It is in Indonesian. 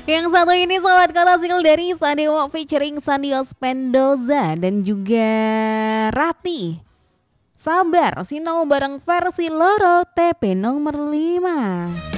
Yang satu ini Sobat Kota single dari Sadewa featuring Sandio Spendoza dan juga Rati. Sabar, Sinau bareng versi Loro TP nomor 5.